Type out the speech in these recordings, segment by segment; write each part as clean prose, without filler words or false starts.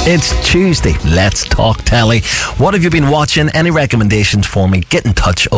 It's Tuesday. Let's talk telly. What have you been watching? Any recommendations for me? Get in touch.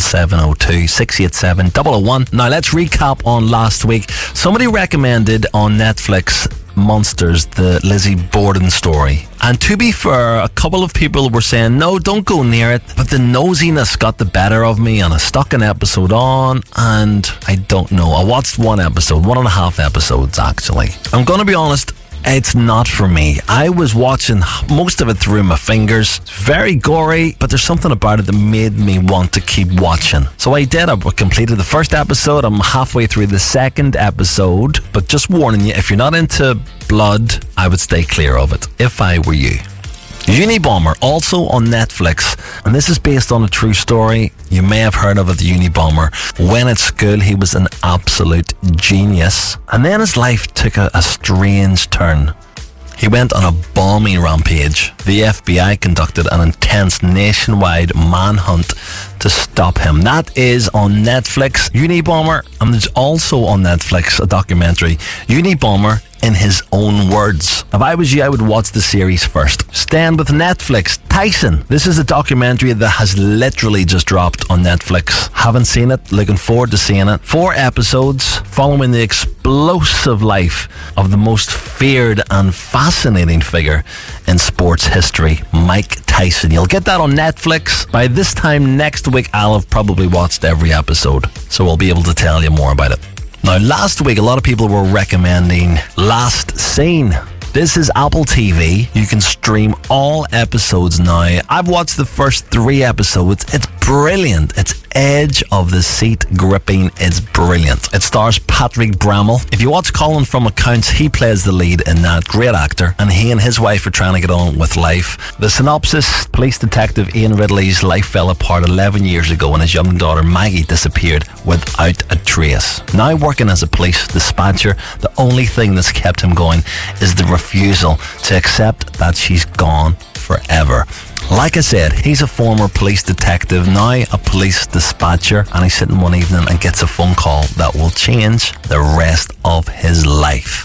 07702 687 001. Now let's recap on last week. Somebody recommended on Netflix Monsters, the Lizzie Borden story. And to be fair, a couple of people were saying, no, don't go near it. But the nosiness got the better of me and I stuck an episode on and I don't know. I watched one episode, 1.5 episodes actually. I'm going to be honest, it's not for me. I was watching most of it through my fingers. It's very gory, but there's something about it that made me want to keep watching. So I did. I completed the first episode. I'm halfway through the second episode. But just warning you, if you're not into blood, I would stay clear of it, if I were you. Unabomber, also on Netflix, and this is based on a true story. You may have heard of it, the Unabomber. When at school, he was an absolute genius, and then his life took a strange turn. He went on a bombing rampage. The FBI conducted an intense nationwide manhunt to stop him. That is on Netflix, Unabomber, and there's also on Netflix a documentary, Unabomber in his own words. If I was you, I would watch the series first. Staying with Netflix, Tyson. This is a documentary that has literally just dropped on Netflix. Haven't seen it, looking forward to seeing it. 4 episodes following the explosive life of the most feared and fascinating figure in sports history, Mike Tyson. You'll get that on Netflix. By this time next week, I'll have probably watched every episode, so I'll be able to tell you more about it. Now, last week, a lot of people were recommending Last Scene. This is Apple TV. You can stream all episodes now. I've watched the first 3 episodes. It's brilliant. It's edge of the seat gripping. It's brilliant. It stars Patrick Brammall. If you watch Colin from Accounts, he plays the lead in that. Great actor. And he and his wife are trying to get on with life. The synopsis: police detective Ian Ridley's life fell apart 11 years ago when his young daughter Maggie disappeared without a trace. Now working as a police dispatcher, the only thing that's kept him going is the refusal to accept that she's gone forever. Like I said, he's a former police detective, now a police dispatcher, and he's sitting one evening and gets a phone call that will change the rest of his life.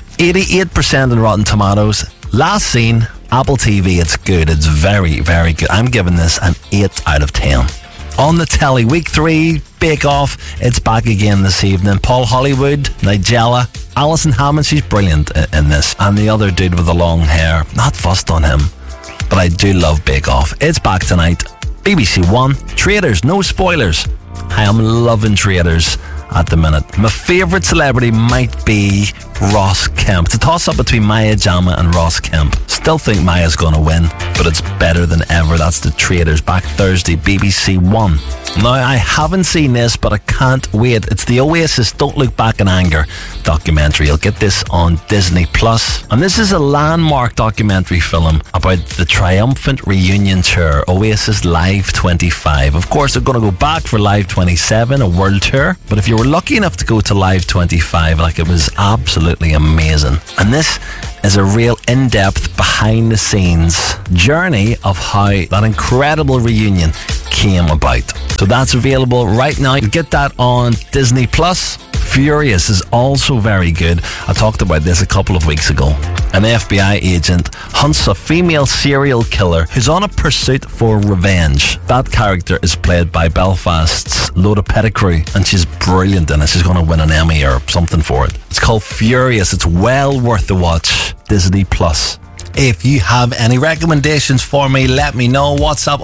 88% in Rotten Tomatoes. Last Scene, Apple TV. It's good. It's very, very good. I'm giving this an 8 out of 10. On the telly, week 3, Bake Off. It's back again this evening. Paul Hollywood, Nigella, Alison Hammond, she's brilliant in this. And the other dude with the long hair, not fussed on him, but I do love Bake Off. It's back tonight. BBC One. Traitors, no spoilers. I am loving Traitors at the minute. My favourite celebrity might be Ross Kemp. It's a toss-up between Maya Jama and Ross Kemp. Still think Maya's going to win, but it's better than ever. That's the Traitors, back Thursday, BBC One. Now, I haven't seen this, but I can't wait. It's the Oasis Don't Look Back in Anger documentary. You'll get this on Disney Plus. And this is a landmark documentary film about the triumphant reunion tour, Oasis Live 25. Of course, they're going to go back for Live 27, a world tour. But if you were lucky enough to go to Live 25, it was absolutely amazing. And this is a real in-depth, behind-the-scenes journey of how that incredible reunion came about. So that's available right now. You get that on Disney Plus. Furious is also very good. I talked about this a couple of weeks ago. An FBI agent hunts a female serial killer who's on a pursuit for revenge. That character is played by Belfast's Loda Pettigrew, and she's brilliant in it. She's going to win an Emmy or something for it. It's called Furious. It's well worth the watch. Disney Plus. If you have any recommendations for me, let me know. WhatsApp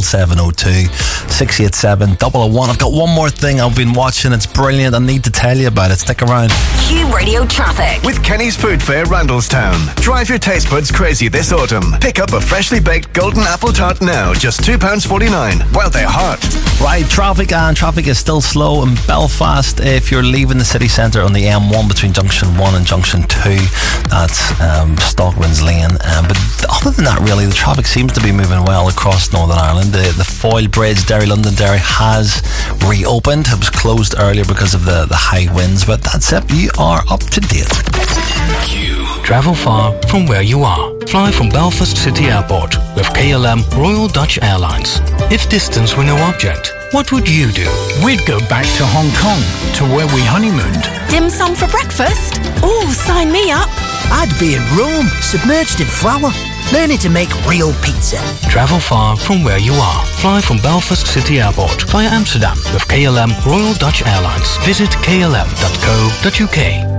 07702 687 001. I've got one more thing I've been watching. It's brilliant. I need to tell you about it. Stick around. Q Radio Traffic. With Kenny's Food Fair, Randallstown. Drive your taste buds crazy this autumn. Pick up a freshly baked golden apple tart now, just £2.49, while they're hot. Right, traffic is still slow in Belfast. If you're leaving the city centre on the M1 between Junction 1 and Junction 2, that's Stockwinds Lane. But other than that, really, the traffic seems to be moving well across Northern Ireland. The Foyle Bridge, Derry Londonderry, has reopened. It was closed earlier because of the high winds, but that's it. You are up to date. Travel far from where you are. Fly from Belfast City Airport with KLM Royal Dutch Airlines. If distance were no object, what would you do? We'd go back to Hong Kong, to where we honeymooned. Dim sum for breakfast? Ooh, sign me up. I'd be in Rome, submerged in flour. learning to make real pizza. Travel far from where you are. Fly from Belfast City Airport via Amsterdam with KLM Royal Dutch Airlines. Visit klm.co.uk.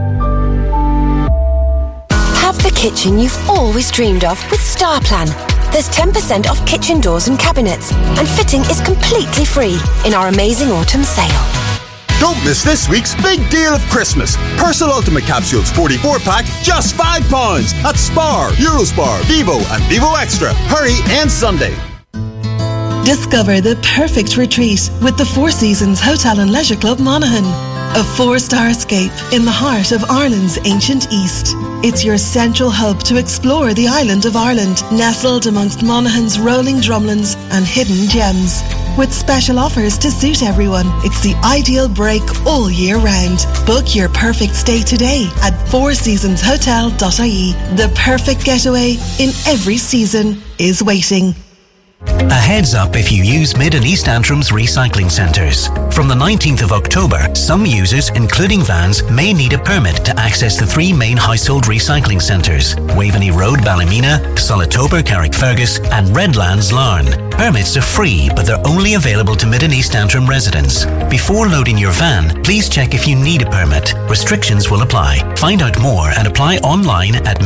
Have the kitchen you've always dreamed of with StarPlan. There's 10% off kitchen doors and cabinets, and fitting is completely free in our amazing autumn sale. Don't miss this week's big deal of Christmas. Persil Ultimate Capsules 44-pack, just £5 at Spar, Eurospar, Vivo and Vivo Extra. Hurry and Sunday. Discover the perfect retreat with the Four Seasons Hotel and Leisure Club Monaghan. A 4-star escape in the heart of Ireland's ancient East. It's your central hub to explore the island of Ireland, nestled amongst Monaghan's rolling drumlins and hidden gems. With special offers to suit everyone, it's the ideal break all year round. Book your perfect stay today at fourseasonshotel.ie. The perfect getaway in every season is waiting. A heads up if you use Mid and East Antrim's recycling centres. From the 19th of October, some users, including vans, may need a permit to access the 3 main household recycling centres: Waveney Road, Ballymena, Solitober, Carrickfergus and Redlands, Larne. Permits are free, but they're only available to Mid and East Antrim residents. Before loading your van, please check if you need a permit. Restrictions will apply. Find out more and apply online at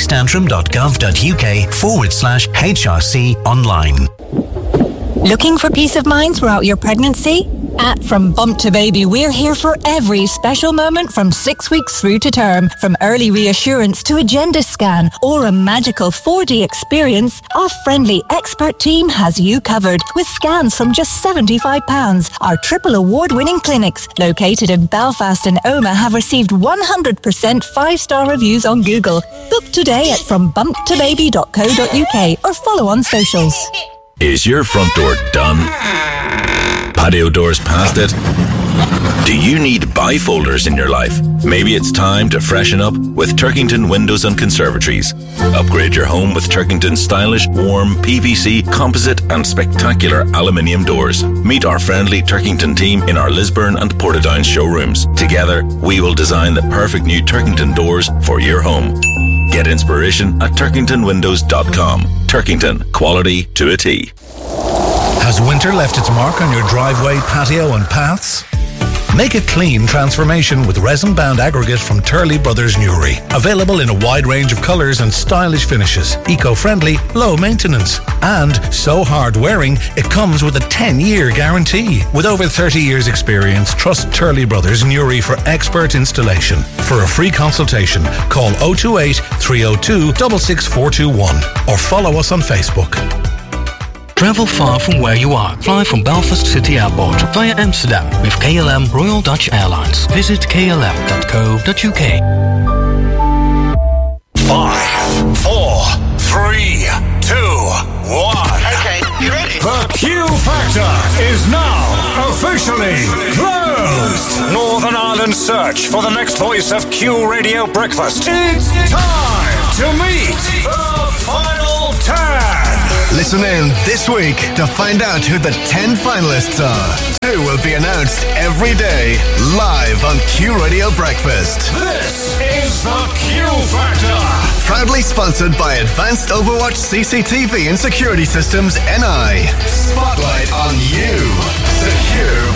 midandeastantrim.gov.uk/HRC online. Looking for peace of mind throughout your pregnancy? At From Bump to Baby, we're here for every special moment from 6 weeks through to term. From early reassurance to a gender scan or a magical 4D experience, our friendly expert team has you covered with scans from just £75. Our triple award-winning clinics, located in Belfast and Omagh, have received 100% 5-star reviews on Google. Book today at frombumptobaby.co.uk or follow on socials. Is your front door done? Patio doors past it? Do you need bifolders in your life? Maybe it's time to freshen up with Turkington Windows and Conservatories. Upgrade your home with Turkington's stylish, warm, PVC, composite and spectacular aluminium doors. Meet our friendly Turkington team in our Lisburn and Portadown showrooms. Together, we will design the perfect new Turkington doors for your home. Get inspiration at turkingtonwindows.com. Turkington, quality to a T. Has winter left its mark on your driveway, patio and paths? Make a clean transformation with resin-bound aggregate from Turley Brothers Newry. Available in a wide range of colours and stylish finishes. Eco-friendly, low maintenance. And so hard-wearing, it comes with a 10-year guarantee. With over 30 years' experience, trust Turley Brothers Newry for expert installation. For a free consultation, call 028 302 66421 or follow us on Facebook. Travel far from where you are. Fly from Belfast City Airport via Amsterdam with KLM Royal Dutch Airlines. Visit klm.co.uk. 5, 4, 3, 2, 1. Okay, you ready? The Q Factor is now officially closed. Northern Ireland search for the next voice of Q Radio Breakfast. It's time to meet the final 10. Listen in this week to find out who the 10 finalists are. 2 will be announced every day, live on Q Radio Breakfast. This is the Q Factor. Proudly sponsored by Advanced Overwatch CCTV and Security Systems NI. Spotlight on you. Secure